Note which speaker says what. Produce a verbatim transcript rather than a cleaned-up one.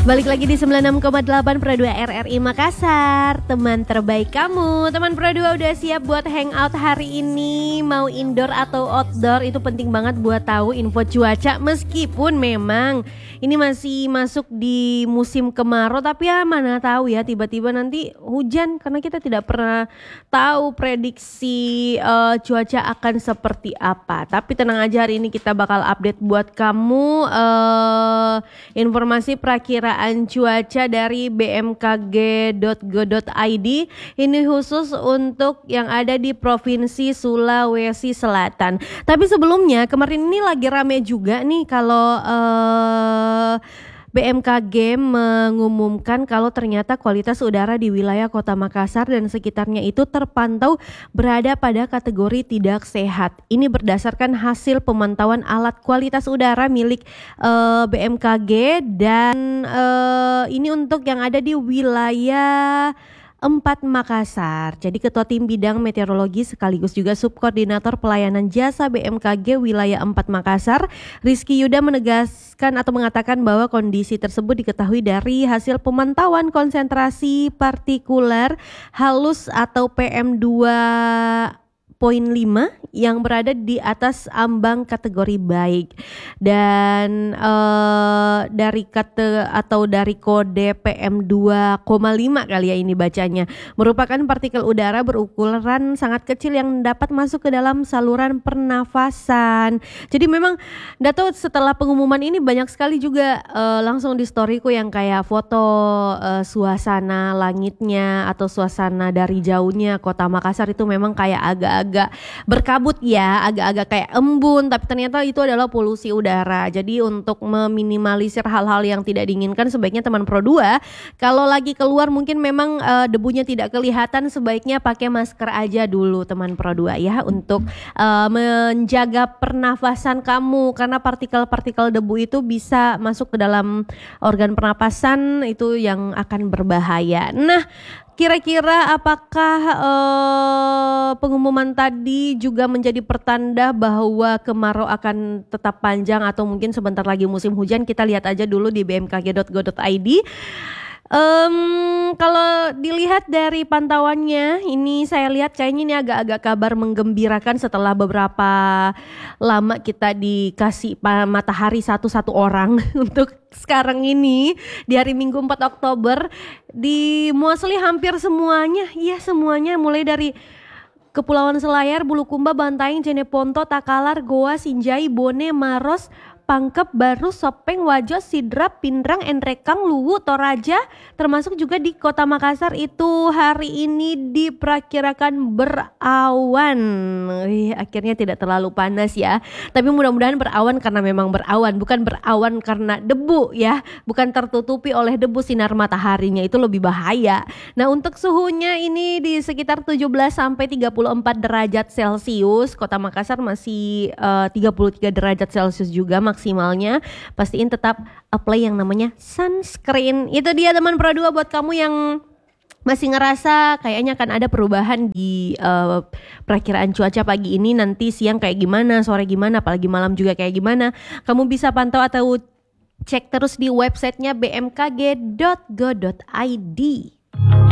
Speaker 1: Balik lagi di sembilan puluh enam koma delapan Pro dua R R I Makassar. Teman terbaik kamu. Teman Pro dua udah siap buat hangout hari ini? Mau indoor atau outdoor? Itu penting banget buat tahu info cuaca. Meskipun memang ini masih masuk di musim kemarau, tapi ya mana tahu ya tiba-tiba nanti hujan, karena kita tidak pernah tahu prediksi uh, cuaca akan seperti apa. Tapi tenang aja, hari ini kita bakal update buat kamu uh, informasi perakiraan cuaca dari b m k g dot go dot i d. Ini khusus untuk yang ada di Provinsi Sulawesi Selatan. Tapi sebelumnya kemarin ini lagi rame juga nih kalau uh, B M K G mengumumkan kalau ternyata kualitas udara di wilayah Kota Makassar dan sekitarnya itu terpantau berada pada kategori tidak sehat. Ini berdasarkan hasil pemantauan alat kualitas udara milik uh, B M K G dan uh, ini untuk yang ada di wilayah empat Makassar. Jadi Ketua Tim Bidang Meteorologi sekaligus juga Subkoordinator Pelayanan Jasa B M K G Wilayah empat Makassar, Rizky Yuda, menegaskan atau mengatakan bahwa kondisi tersebut diketahui dari hasil pemantauan konsentrasi partikular halus atau P M dua koma lima yang berada di atas ambang kategori baik, dan uh, dari kate atau dari kode P M dua koma lima kali ya ini bacanya, merupakan partikel udara berukuran sangat kecil yang dapat masuk ke dalam saluran pernafasan. Jadi memang Dato setelah pengumuman ini banyak sekali juga uh, langsung di storyku yang kayak foto uh, suasana langitnya atau suasana dari jauhnya Kota Makassar itu memang kayak agak agak berkabut ya, agak-agak kayak embun, tapi ternyata itu adalah polusi udara. Jadi untuk meminimalisir hal-hal yang tidak diinginkan, sebaiknya teman Pro dua kalau lagi keluar mungkin memang uh, debunya tidak kelihatan, sebaiknya pakai masker aja dulu teman Pro dua ya, untuk uh, menjaga pernafasan kamu, karena partikel-partikel debu itu bisa masuk ke dalam organ pernapasan, itu yang akan berbahaya. Nah, kira-kira apakah uh, pengumuman tadi juga menjadi pertanda bahwa kemarau akan tetap panjang atau mungkin sebentar lagi musim hujan? Kita lihat aja dulu di b m k g dot go dot i d. Um, kalau dilihat dari pantauannya, ini saya lihat kayaknya ini agak-agak kabar menggembirakan setelah beberapa lama kita dikasih matahari satu-satu orang. Untuk sekarang ini di hari Minggu empat Oktober di Muasli hampir semuanya, iya semuanya, mulai dari Kepulauan Selayar, Bulukumba, Bantaeng, Jeneponto, Takalar, Goa, Sinjai, Bone, Maros, Pangkep, Baru, Sopeng, Wajo, Sidrap, Pindrang, Endrekang, Luwu, Toraja, termasuk juga di Kota Makassar itu hari ini diperkirakan berawan. Wih, akhirnya tidak terlalu panas ya. Tapi mudah-mudahan berawan karena memang berawan, bukan berawan karena debu ya, bukan tertutupi oleh debu sinar mataharinya, itu lebih bahaya. Nah, untuk suhunya ini di sekitar tujuh belas sampai tiga puluh empat derajat Celcius. Kota Makassar masih uh, tiga puluh tiga derajat Celcius juga maksimalnya. Pastiin tetap apply yang namanya sunscreen. Itu dia teman Pro dua buat kamu yang masih ngerasa kayaknya akan ada perubahan di uh, perakiraan cuaca pagi ini, nanti siang kayak gimana, sore gimana, apalagi malam juga kayak gimana. Kamu bisa pantau atau cek terus di websitenya b m k g dot go dot i d.